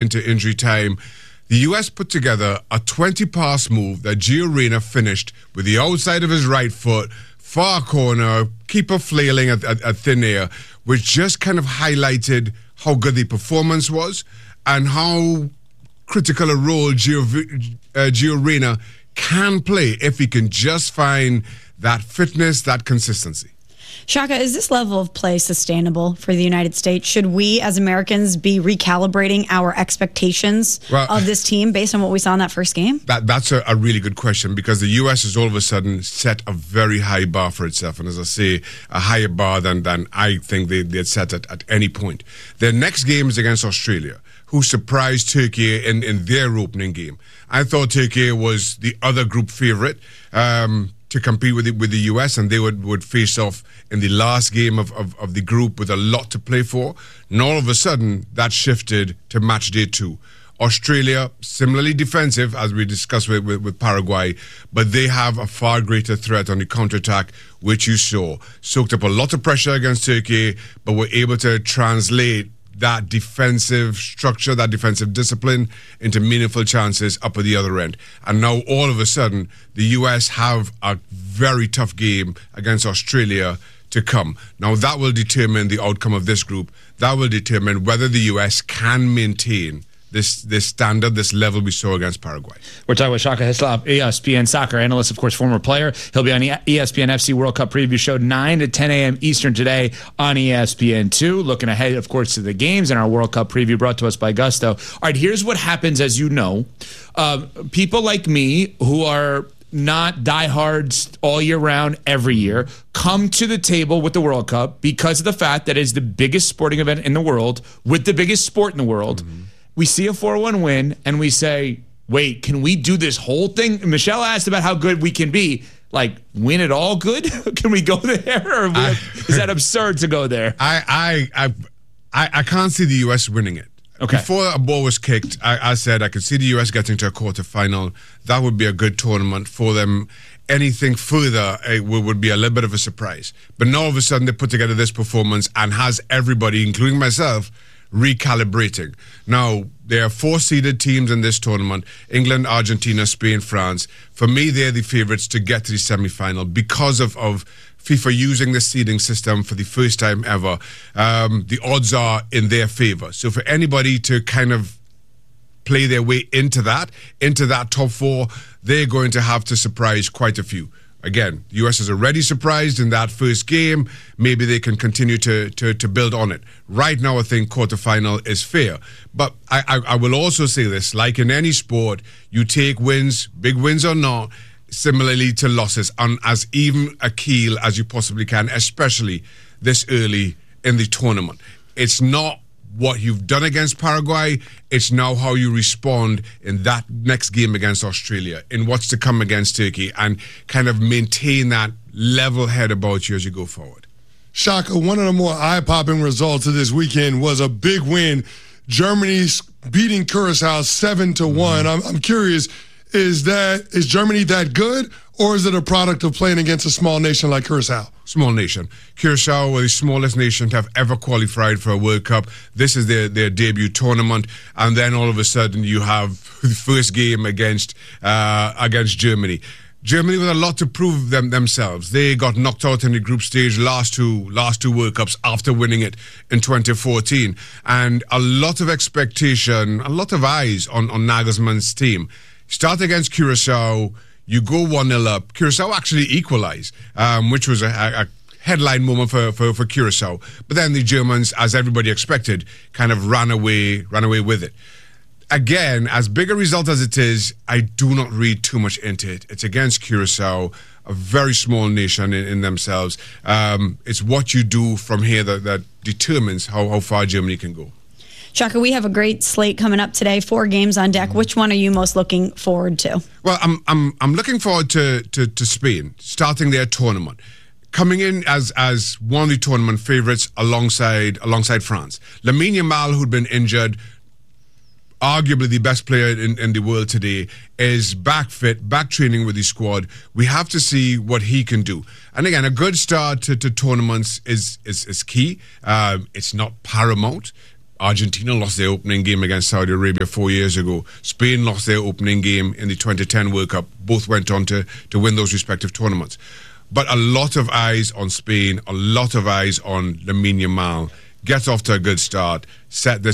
into injury time, the U.S. put together a 20-pass move that Gio Reyna finished with the outside of his right foot, far corner, keeper flailing at thin air, which just kind of highlighted how good the performance was and how critical a role Gio Reyna can play if he can just find that fitness, that consistency. Shaka, is this level of play sustainable for the United States? Should we, as Americans, be recalibrating our expectations of this team based on what we saw in that first game? That's a really good question, because the U.S. has all of a sudden set a very high bar for itself. And as I say, a higher bar than I think they'd set at any point. Their next game is against Australia, who surprised Turkey in their opening game. I thought Turkey was the other group favorite to compete with the U.S., and they would face off in the last game of the group with a lot to play for. And all of a sudden, that shifted to match day 2. Australia, similarly defensive, as we discussed with Paraguay, but they have a far greater threat on the counterattack, which you saw. Soaked up a lot of pressure against Turkey, but were able to translate that defensive structure, that defensive discipline into meaningful chances up at the other end. And now all of a sudden, the U.S. have a very tough game against Australia to come. Now that will determine the outcome of this group. That will determine whether the U.S. can maintain this standard, this level we saw against Paraguay. We're talking with Shaka Hislop, ESPN soccer analyst, of course, former player. He'll be on the ESPN FC World Cup preview show 9 to 10 a.m. Eastern today on ESPN2. Looking ahead, of course, to the games and our World Cup preview brought to us by Gusto. All right, here's what happens, as you know. People like me who are not diehards all year round, every year, come to the table with the World Cup because of the fact that it's the biggest sporting event in the world with the biggest sport in the world. Mm-hmm. We see a 4-1 win, and we say, wait, can we do this whole thing? Michelle asked about how good we can be. Like, win it all good? Can we go there? Or is that absurd to go there? I can't see the U.S. winning it. Okay. Before a ball was kicked, I said I could see the U.S. getting to a quarterfinal. That would be a good tournament for them. Anything further would be a little bit of a surprise. But now all of a sudden they put together this performance and has everybody, including myself, recalibrating. Now, there are 4 seeded teams in this tournament: England, Argentina, Spain, France. For me, they're the favorites to get to the semi-final because of FIFA using the seeding system for the first time ever. The odds are in their favor. So for anybody to kind of play their way into that top 4, they're going to have to surprise quite a few. Again, the U.S. has already surprised in that first game. Maybe they can continue to build on it. Right now, I think quarterfinal is fair. But I will also say this, like in any sport, you take wins, big wins or not, similarly to losses, on as even a keel as you possibly can, especially this early in the tournament. It's not what you've done against Paraguay, it's now how you respond in that next game against Australia, in what's to come against Turkey, and kind of maintain that level head about you as you go forward. Shaka, one of the more eye-popping results of this weekend was a big win. Germany's beating Curacao 7-1. I'm curious, is Germany that good, or is it a product of playing against a small nation like Curacao? Small nation. Curacao were the smallest nation to have ever qualified for a World Cup. This is their debut tournament, and then all of a sudden you have the first game against Germany. Germany with a lot to prove themselves. They got knocked out in the group stage last two World Cups after winning it in 2014, and a lot of expectation, a lot of eyes on Nagelsmann's team. Start against Curacao, you go 1-0 up. Curacao actually equalized, which was a headline moment for Curacao. But then the Germans, as everybody expected, kind of ran away with it. Again, as big a result as it is, I do not read too much into it. It's against Curacao, a very small nation in themselves. It's what you do from here that determines how far Germany can go. Shaka, we have a great slate coming up today. 4 games on deck. Which one are you most looking forward to? Well, I'm looking forward to Spain starting their tournament, coming in as one of the tournament favorites alongside France. Lamine Yamal, who'd been injured, arguably the best player in the world today, is back fit, back training with the squad. We have to see what he can do. And again, a good start to tournaments is key. It's not paramount. Argentina lost their opening game against Saudi Arabia 4 years ago. Spain lost their opening game in the 2010 World Cup. Both went on to win those respective tournaments. But a lot of eyes on Spain, a lot of eyes on Lamine Yamal. Gets off to a good start, set this